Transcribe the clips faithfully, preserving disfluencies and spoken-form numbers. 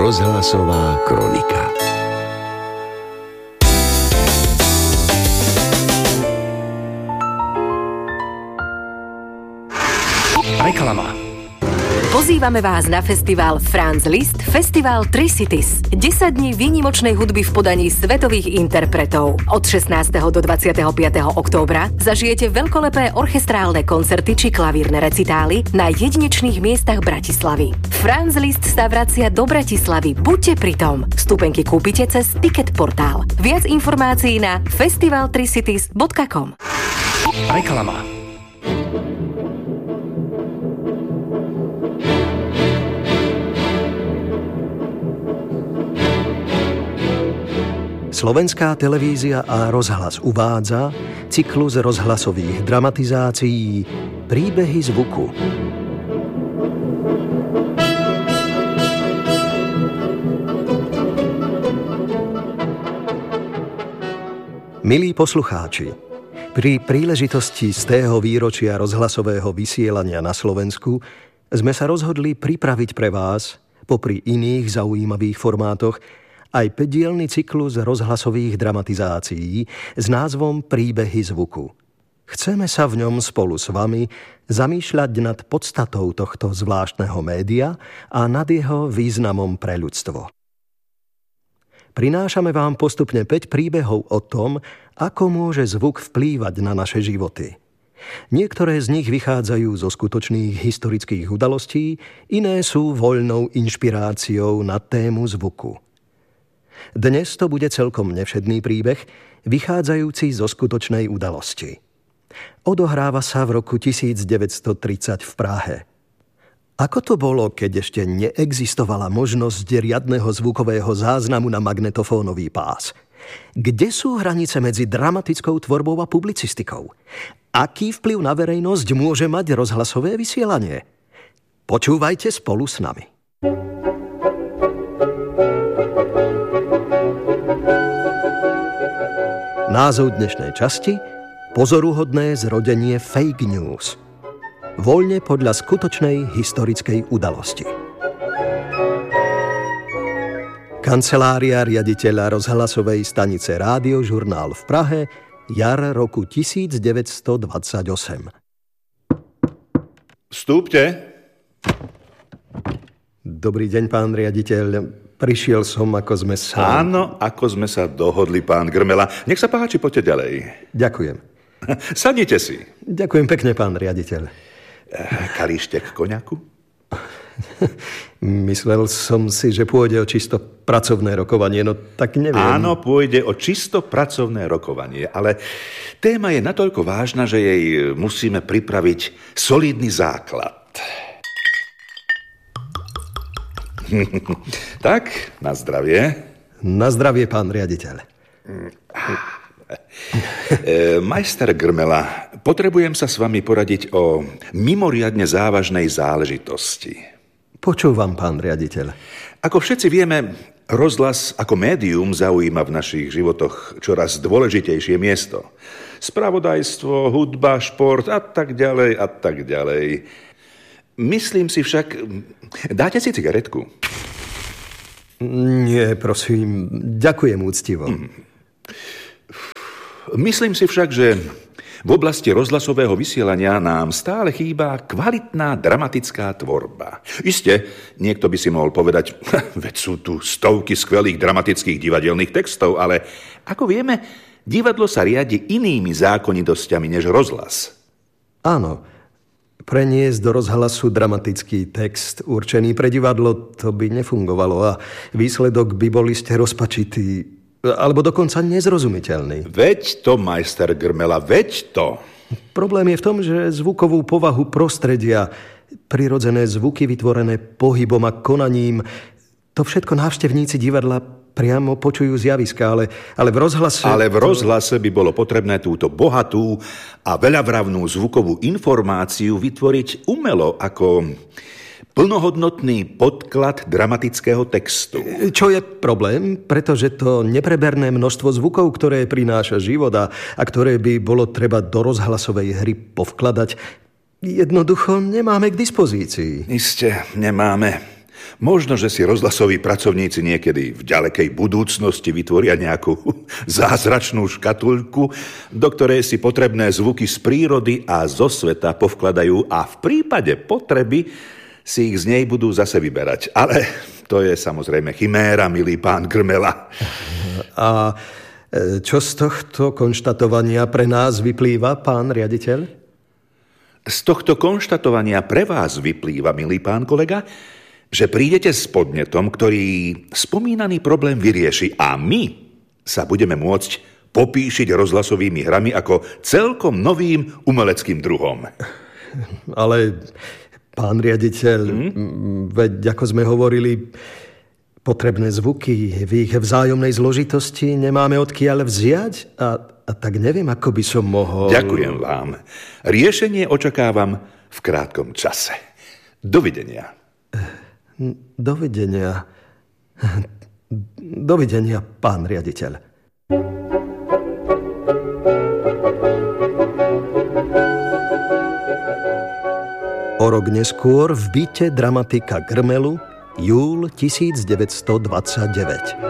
Rozhlasová kronika. Reklama. Pozývame vás na festival Franz Liszt, festival Tri Cities. desať dní výnimočnej hudby v podaní svetových interpretov. Od šestnásteho do dvadsiateho piateho októbra zažijete veľkolepé orchestrálne koncerty či klavírne recitály na jedinečných miestach Bratislavy. Franz Liszt sa vracia do Bratislavy. Buďte pritom. Vstupenky kúpite cez Ticket portál. Viac informácií na festival tri cities bodka com. Reklama. Slovenská televízia a rozhlas uvádza cyklus rozhlasových dramatizácií Príbehy zvuku. Milí poslucháči, pri príležitosti stého výročia rozhlasového vysielania na Slovensku sme sa rozhodli pripraviť pre vás, popri iných zaujímavých formátoch, aj päťdielny cyklus rozhlasových dramatizácií s názvom Príbehy zvuku. Chceme sa v ňom spolu s vami zamýšľať nad podstatou tohto zvláštneho média a nad jeho významom pre ľudstvo. Prinášame vám postupne päť príbehov o tom, ako môže zvuk vplývať na naše životy. Niektoré z nich vychádzajú zo skutočných historických udalostí, iné sú voľnou inšpiráciou na tému zvuku. Dnes to bude celkom nevšedný príbeh, vychádzajúci zo skutočnej udalosti. Odohráva sa v roku devätnásťtridsať v Prahe. Ako to bolo, keď ešte neexistovala možnosť riadneho zvukového záznamu na magnetofónový pás? Kde sú hranice medzi dramatickou tvorbou a publicistikou? Aký vplyv na verejnosť môže mať rozhlasové vysielanie? Počúvajte spolu s nami. Názov dnešnej časti – Pozoruhodné zrodenie fake news. Voľne podľa skutočnej historickej udalosti. Kancelária riaditeľa rozhlasovej stanice Rádiožurnál v Prahe, jar roku devätnásťdvadsaťosem. Vstúpte. Dobrý deň, pán riaditeľ. Prišiel som, ako sme sa... Áno, ako sme sa dohodli, pán Grmela. Nech sa páči, poďte ďalej. Ďakujem. Sadnite si. Ďakujem pekne, pán riaditeľ. Kalíštek koňaku? Myslel som si, že pôjde o čisto pracovné rokovanie, no tak neviem. Áno, pôjde o čisto pracovné rokovanie, ale téma je natoľko vážna, že jej musíme pripraviť solidný základ. Tak, na zdravie. Na zdravie, pán riaditeľ. e, majster Grmela, potrebujem sa s vami poradiť o mimoriadne závažnej záležitosti. Počúvam, pán riaditeľ. Ako všetci vieme, rozhlas ako médium zaujíma v našich životoch čoraz dôležitejšie miesto. Spravodajstvo, hudba, šport a tak ďalej a tak ďalej. Myslím si však... Dáte si cigaretku? Nie, prosím. Ďakujem úctivo. Myslím si však, že v oblasti rozhlasového vysielania nám stále chýba kvalitná dramatická tvorba. Isté, niekto by si mohol povedať, veď sú tu stovky skvelých dramatických divadelných textov, ale ako vieme, divadlo sa riadi inými zákonitosťami než rozhlas. Áno. Preniesť do rozhlasu dramatický text určený pre divadlo, to by nefungovalo a výsledok by bol iste rozpačitý, alebo dokonca nezrozumiteľný. Veď to, majster Grmela, veď to. Problém je v tom, že zvukovú povahu prostredia, prirodzené zvuky vytvorené pohybom a konaním, to všetko návštevníci divadla priamo počujú z javiska, ale, ale v rozhlase... Ale v rozhlase by bolo potrebné túto bohatú a veľavravnú zvukovú informáciu vytvoriť umelo ako plnohodnotný podklad dramatického textu. Čo je problém, pretože to nepreberné množstvo zvukov, ktoré prináša život a, a ktoré by bolo treba do rozhlasovej hry povkladať, jednoducho nemáme k dispozícii. Isté, nemáme. Možno, že si rozhlasoví pracovníci niekedy v ďalekej budúcnosti vytvoria nejakú zázračnú škatuľku, do ktorej si potrebné zvuky z prírody a zo sveta povkladajú a v prípade potreby si ich z nej budú zase vyberať. Ale to je samozrejme chiméra, milý pán Grmela. A čo z tohto konštatovania pre nás vyplýva, pán riaditeľ? Z tohto konštatovania pre vás vyplýva, milý pán kolega, že prídete s podnetom, ktorý spomínaný problém vyrieši a my sa budeme môcť popíšiť rozhlasovými hrami ako celkom novým umeleckým druhom. Ale, pán riaditeľ, hmm? veď ako sme hovorili, potrebné zvuky v ich vzájomnej zložitosti nemáme odkiaľ vziať a, a tak neviem, ako by som mohol... Ďakujem vám. Riešenie očakávam v krátkom čase. Dovidenia. Dovidenia. Dovidenia, pán riaditeľ. O rok neskôr v byte dramatika Grmelu, júl tisícdeväťstodvadsaťdeväť.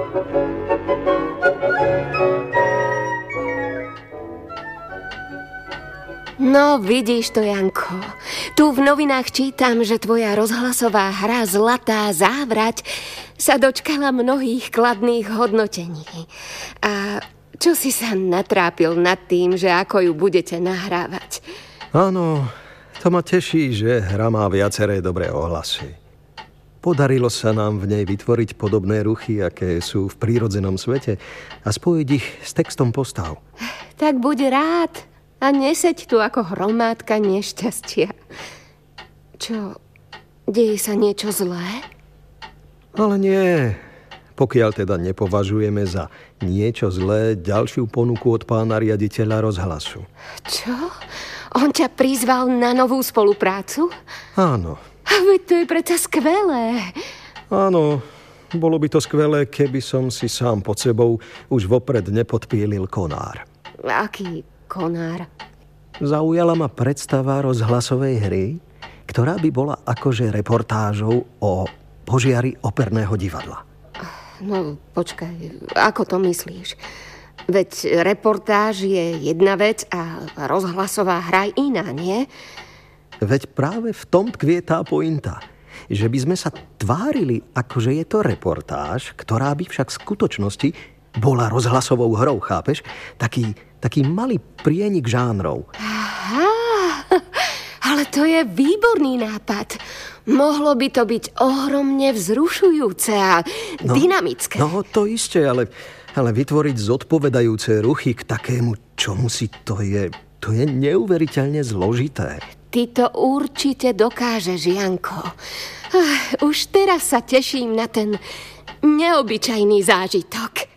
No, vidíš to, Janko. Tu v novinách čítam, že tvoja rozhlasová hra Zlatá závrať sa dočkala mnohých kladných hodnotení. A čo si sa natrápil nad tým, že ako ju budete nahrávať? Áno, to ma teší, že hra má viaceré dobré ohlasy. Podarilo sa nám v nej vytvoriť podobné ruchy, aké sú v prírodzenom svete a spojiť ich s textom postav. Tak buď rád a neseď tu ako hromádka nešťastia. Čo, deje sa niečo zlé? Ale nie. Pokiaľ teda nepovažujeme za niečo zlé ďalšiu ponuku od pána riaditeľa rozhlasu. Čo? On ťa prizval na novú spoluprácu? Áno. Veď to je predsa skvelé. Áno, bolo by to skvelé, keby som si sám pod sebou už vopred nepodpílil konár. Aký konár? Zaujala ma predstava rozhlasovej hry, ktorá by bola akože reportážou o požiari operného divadla. No, počkaj, ako to myslíš? Veď reportáž je jedna vec a rozhlasová hra iná, nie? Veď práve v tom tkvie tá pointa, že by sme sa tvárili, akože je to reportáž, ktorá by však v skutočnosti bola rozhlasovou hrou, chápeš? Taký, taký malý prienik žánrov. Aha, ale to je výborný nápad. Mohlo by to byť ohromne vzrušujúce a no, dynamické. No, to isté, ale, ale vytvoriť zodpovedajúce ruchy k takému čomusi, to je, to je neuveriteľne zložité. Ty to určite dokážeš, Janko. Už teraz sa teším na ten neobyčajný zážitok.